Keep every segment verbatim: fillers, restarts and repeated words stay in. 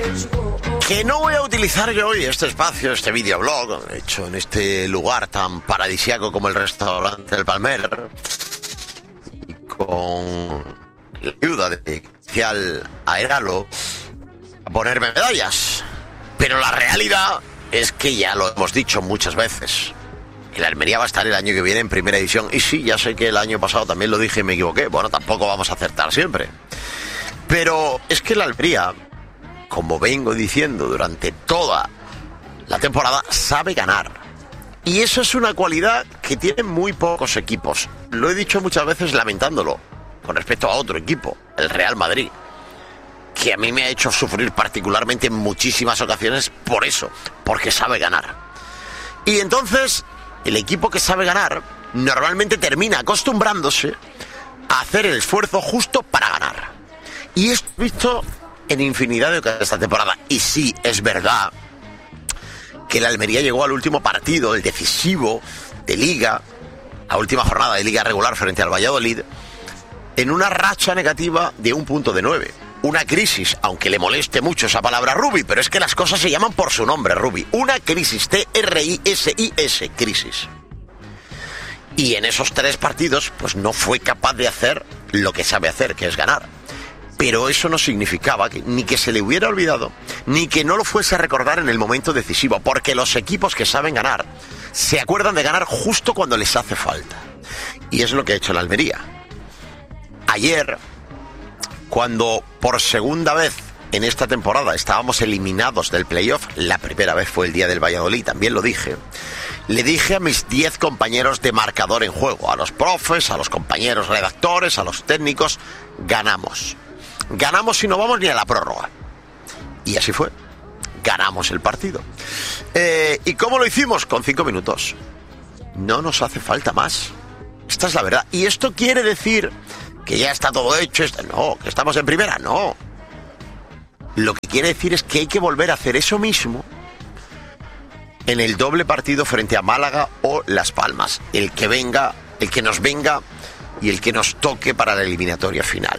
Que no voy a utilizar yo hoy este espacio, este videoblog, hecho en este lugar tan paradisíaco como el restaurante del Palmer, y con la ayuda de especial Aeralo, a ponerme medallas. Pero la realidad es que ya lo hemos dicho muchas veces. El Almería va a estar el año que viene en primera división. Y sí, ya sé que el año pasado también lo dije y me equivoqué. Bueno, tampoco vamos a acertar siempre. Pero es que el Almería, como vengo diciendo durante toda la temporada, sabe ganar. Y eso es una cualidad que tienen muy pocos equipos. Lo he dicho muchas veces lamentándolo con respecto a otro equipo, el Real Madrid, que a mí me ha hecho sufrir particularmente en muchísimas ocasiones por eso, porque sabe ganar. Y entonces, el equipo que sabe ganar normalmente termina acostumbrándose a hacer el esfuerzo justo para ganar. Y esto he visto en infinidad de ocasiones esta temporada. Y sí, es verdad que el Almería llegó al último partido, el decisivo de Liga, la última jornada de Liga regular frente al Valladolid, en una racha negativa de un punto de nueve. Una crisis, aunque le moleste mucho esa palabra Rubi, pero es que las cosas se llaman por su nombre, Rubi. Una crisis, T R I S I S, crisis. Y en esos tres partidos, pues no fue capaz de hacer lo que sabe hacer, que es ganar. Pero eso no significaba que, ni que se le hubiera olvidado, ni que no lo fuese a recordar en el momento decisivo, porque los equipos que saben ganar se acuerdan de ganar justo cuando les hace falta. Y es lo que ha hecho el Almería. Ayer, cuando por segunda vez en esta temporada estábamos eliminados del playoff, la primera vez fue el día del Valladolid, también lo dije, le dije a mis diez compañeros de marcador en juego, a los profes, a los compañeros redactores, a los técnicos, ganamos. Ganamos y no vamos ni a la prórroga. Y así fue. Ganamos el partido. Eh, ¿Y cómo lo hicimos? Con cinco minutos. No nos hace falta más. Esta es la verdad. ¿Y esto quiere decir que ya está todo hecho? No, que estamos en primera. No. Lo que quiere decir es que hay que volver a hacer eso mismo en el doble partido frente a Málaga o Las Palmas. El que venga, el que nos venga y el que nos toque para la eliminatoria final.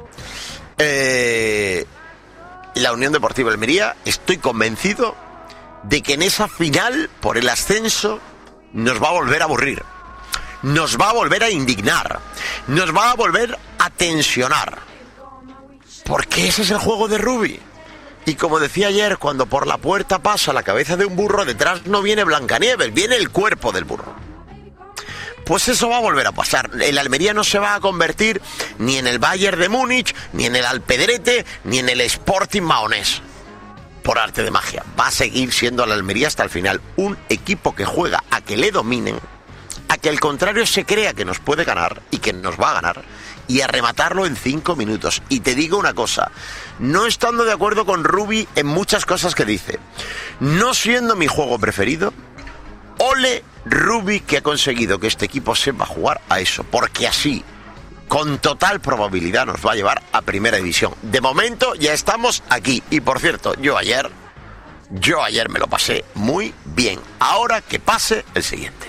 Eh, la Unión Deportiva Almería, estoy convencido de que en esa final por el ascenso nos va a volver a aburrir, nos va a volver a indignar, nos va a volver a tensionar, porque ese es el juego de Rubi. Y como decía ayer, cuando por la puerta pasa la cabeza de un burro, detrás no viene Blancanieves, viene el cuerpo del burro. Pues eso va a volver a pasar. El Almería no se va a convertir ni en el Bayern de Múnich, ni en el Alpedrete, ni en el Sporting Maonés, por arte de magia. Va a seguir siendo el Almería hasta el final. Un equipo que juega a que le dominen, a que el contrario se crea que nos puede ganar y que nos va a ganar, y a rematarlo en cinco minutos. Y te digo una cosa, no estando de acuerdo con Rubi en muchas cosas que dice, no siendo mi juego preferido, ole Rubi que ha conseguido que este equipo sepa jugar a eso, porque así, con total probabilidad, nos va a llevar a primera división. De momento ya estamos aquí. Y por cierto, yo ayer, yo ayer me lo pasé muy bien. Ahora que pase el siguiente.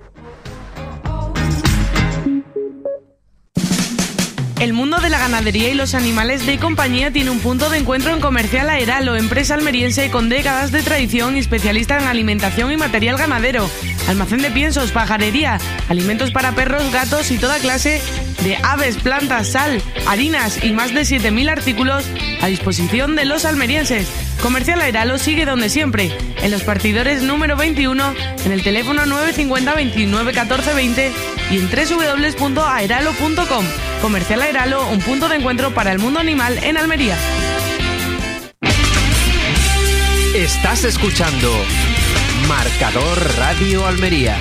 El mundo de la ganadería y los animales de compañía tiene un punto de encuentro en Comercial Aeralo, empresa almeriense con décadas de tradición y especialista en alimentación y material ganadero. Almacén de piensos, pajarería, alimentos para perros, gatos y toda clase de aves, plantas, sal, harinas y más de siete mil artículos a disposición de los almerienses. Comercial Aeralo sigue donde siempre, en los partidores número veintiuno, en el teléfono nueve cinco cero, veintinueve, catorce, veinte y en doble u doble u doble u punto aeralo punto com. Comercial Aeralo, un punto de encuentro para el mundo animal en Almería. Estás escuchando Marcador Radio Almería.